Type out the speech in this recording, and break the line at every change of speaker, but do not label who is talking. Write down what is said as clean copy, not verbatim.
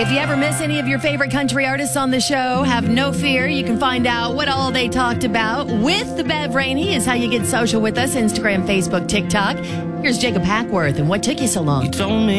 If you ever miss any of your favorite country artists on the show, have no fear. You can find out what all they talked about with the Bev Rainey is how you get social with us. Instagram, Facebook, TikTok. Here's Jacob Hackworth and What Took You So Long.
You told me